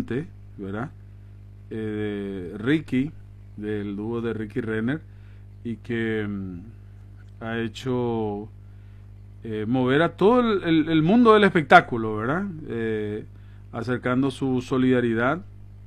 cantante, ¿verdad? Ricky, del dúo de Ricky Renner, y que ha hecho mover a todo el mundo del espectáculo, ¿verdad? Acercando su solidaridad,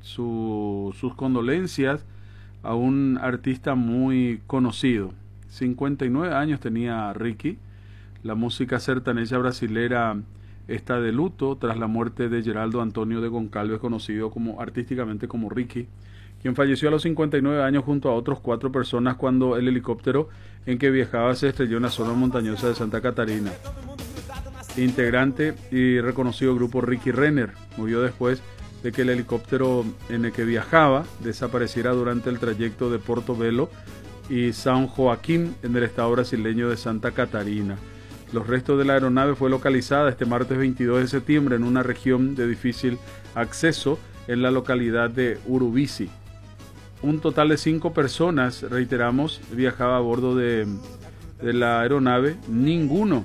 sus condolencias a un artista muy conocido. 59 años tenía Ricky. La música sertaneja brasilera está de luto tras la muerte de Geraldo Antonio de Goncalves, conocido artísticamente como Ricky, quien falleció a los 59 años junto a otros 4 personas cuando el helicóptero en que viajaba se estrelló en la zona montañosa de Santa Catarina. Integrante y reconocido grupo Ricky Renner murió después de que el helicóptero en el que viajaba desapareciera durante el trayecto de Portobelo y São Joaquim en el estado brasileño de Santa Catarina. Los restos de la aeronave fue localizada este martes 22 de septiembre en una región de difícil acceso en la localidad de Urubici. Un total de 5 personas, reiteramos, viajaba a bordo de la aeronave. Ninguno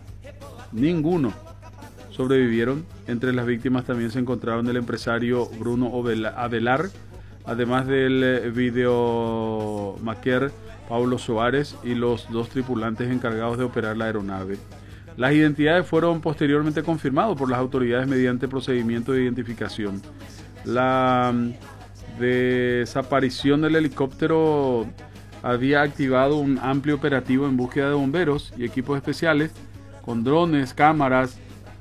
sobrevivieron. Entre las víctimas también se encontraron el empresario Bruno Avelar, además del videomaker Paulo Soares y los 2 tripulantes encargados de operar la aeronave. Las identidades fueron posteriormente confirmadas por las autoridades mediante procedimiento de identificación. La desaparición del helicóptero había activado un amplio operativo en búsqueda de bomberos y equipos especiales con drones, cámaras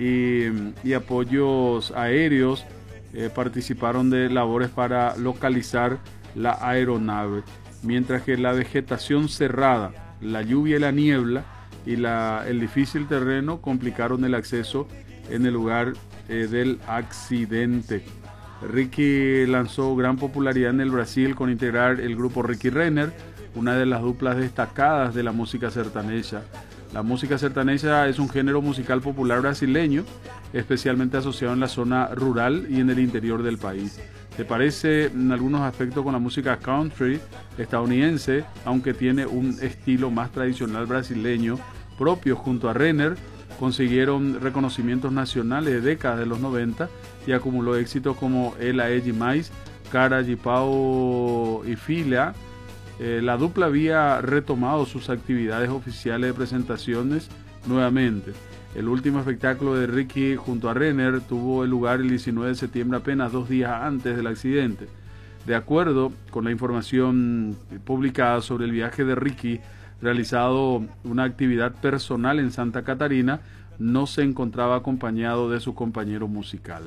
y apoyos aéreos. Participaron de labores para localizar la aeronave, mientras que la vegetación cerrada, la lluvia y la niebla y el difícil terreno complicaron el acceso en el lugar del accidente. Ricky lanzó gran popularidad en el Brasil con integrar el grupo Ricky Renner, una de las duplas destacadas de la música sertaneja. La música sertaneja es un género musical popular brasileño, especialmente asociado en la zona rural y en el interior del país. Se parece en algunos aspectos con la música country estadounidense, aunque tiene un estilo más tradicional brasileño propio. Junto a Renner consiguieron reconocimientos nacionales de décadas de los 90 y acumuló éxitos como Ela é Demais, Cara de Pau y Filha. La dupla había retomado sus actividades oficiales de presentaciones nuevamente. El último espectáculo de Ricky junto a Renner tuvo lugar el 19 de septiembre, apenas 2 días antes del accidente. De acuerdo con la información publicada sobre el viaje de Ricky, realizado una actividad personal en Santa Catarina, no se encontraba acompañado de su compañero musical.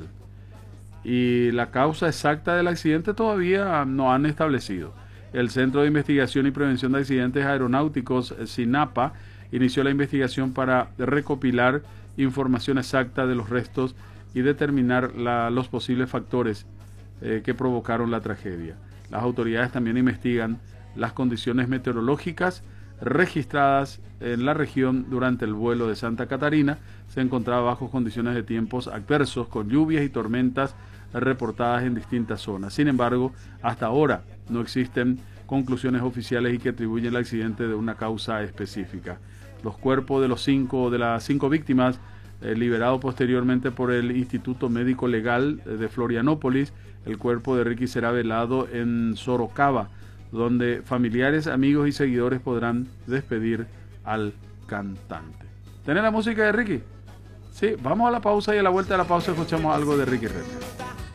Y la causa exacta del accidente todavía no han establecido. El Centro de Investigación y Prevención de Accidentes Aeronáuticos, CINAPA, inició la investigación para recopilar información exacta de los restos y determinar los posibles factores que provocaron la tragedia. Las autoridades también investigan las condiciones meteorológicas registradas en la región durante el vuelo de Santa Catarina. Se encontraba bajo condiciones de tiempos adversos con lluvias y tormentas reportadas en distintas zonas. Sin embargo, hasta ahora no existen conclusiones oficiales y que atribuyen el accidente de una causa específica. Los cuerpos de las 5 víctimas, liberados posteriormente por el Instituto Médico Legal de Florianópolis, el cuerpo de Ricky será velado en Sorocaba, donde familiares, amigos y seguidores podrán despedir al cantante. ¿Tenés la música de Ricky? Sí, vamos a la pausa y a la vuelta de la pausa escuchamos algo de Ricky Renner.